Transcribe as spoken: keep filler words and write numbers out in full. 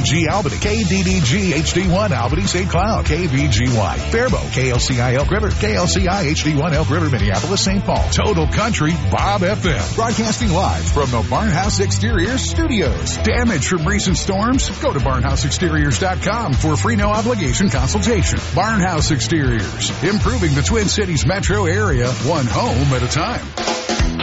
G Albany, K D D G H D one Albany, Saint Cloud, K V G Y, Faribault, K L C I Elk River, K L C I H D one Elk River, Minneapolis, Saint Paul. Total Country, Bob F M. Broadcasting live from the Barnhouse Exteriors Studios. Damage from recent storms? Go to barnhouse exteriors dot com for a free no obligation consultation. Barnhouse Exteriors, improving the Twin Cities metro area, one home at a time.